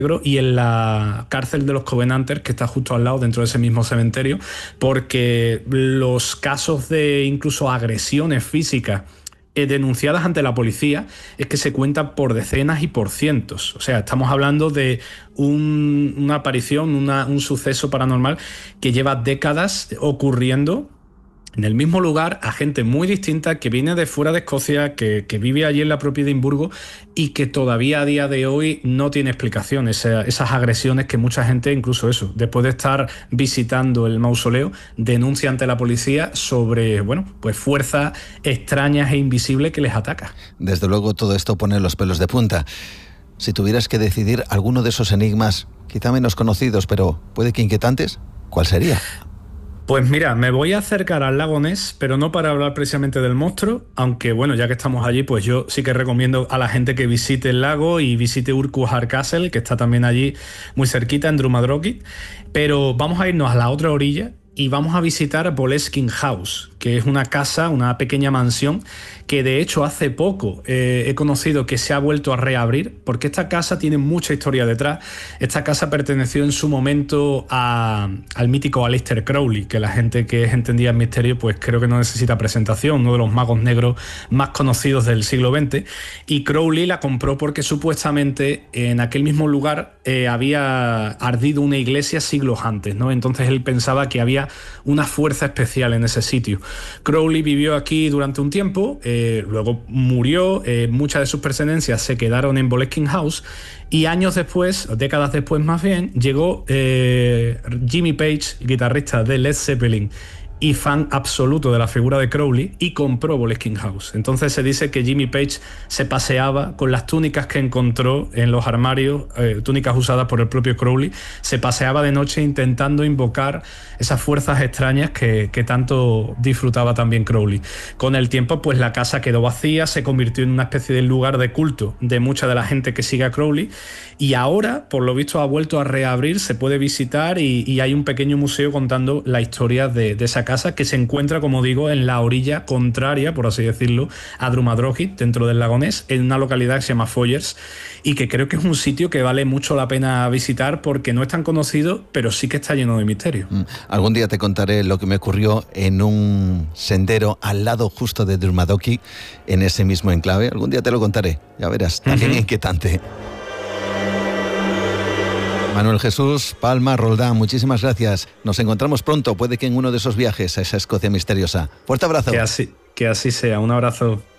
y en la cárcel de los Covenanters, que está justo al lado, dentro de ese mismo cementerio, porque los casos de incluso agresiones físicas denunciadas ante la policía es que se cuentan por decenas y por cientos. O sea, estamos hablando de una aparición, un suceso paranormal que lleva décadas ocurriendo en el mismo lugar, a gente muy distinta que viene de fuera de Escocia, que vive allí en la propia Edimburgo y que todavía a día de hoy no tiene explicación. Esas agresiones que mucha gente, incluso eso, después de estar visitando el mausoleo, denuncia ante la policía sobre, bueno, pues fuerzas extrañas e invisibles que les ataca. Desde luego todo esto pone los pelos de punta. Si tuvieras que decidir alguno de esos enigmas, quizá menos conocidos, pero puede que inquietantes, ¿cuál sería? Pues mira, me voy a acercar al lago Ness, pero no para hablar precisamente del monstruo, aunque bueno, ya que estamos allí, pues yo sí que recomiendo a la gente que visite el lago y visite Urquhart Castle, que está también allí muy cerquita en Drummadrochit, pero vamos a irnos a la otra orilla y vamos a visitar Boleskine House, que es una casa, una pequeña mansión que de hecho hace poco he conocido que se ha vuelto a reabrir, porque esta casa tiene mucha historia detrás. Esta casa perteneció en su momento al mítico Aleister Crowley, que la gente que es entendida en misterio pues creo que no necesita presentación, uno de los magos negros más conocidos del siglo XX, y Crowley la compró porque supuestamente en aquel mismo lugar había ardido una iglesia siglos antes, ¿no? Entonces él pensaba que había una fuerza especial en ese sitio. Crowley vivió aquí durante un tiempo, luego murió, muchas de sus pertenencias se quedaron en Boleskine House y años después, décadas después más bien, llegó Jimmy Page, guitarrista de Led Zeppelin y fan absoluto de la figura de Crowley, y compró Boleskine House. Entonces se dice que Jimmy Page se paseaba con las túnicas que encontró en los armarios, túnicas usadas por el propio Crowley, se paseaba de noche intentando invocar esas fuerzas extrañas que tanto disfrutaba también Crowley. Con el tiempo, pues la casa quedó vacía, se convirtió en una especie de lugar de culto de mucha de la gente que sigue a Crowley, y ahora, por lo visto, ha vuelto a reabrir, se puede visitar y hay un pequeño museo contando la historia de esa casa, que se encuentra, como digo, en la orilla contraria, por así decirlo, a Drummadrochit, dentro del lago Ness, en una localidad que se llama Foyers, y que creo que es un sitio que vale mucho la pena visitar porque no es tan conocido, pero sí que está lleno de misterio. Algún día te contaré lo que me ocurrió en un sendero al lado justo de Drummadrochit, en ese mismo enclave. Algún día te lo contaré, ya verás, también inquietante. Manuel Jesús Palma Roldán, muchísimas gracias. Nos encontramos pronto, puede que en uno de esos viajes a esa Escocia misteriosa. Fuerte abrazo. Que así sea, un abrazo.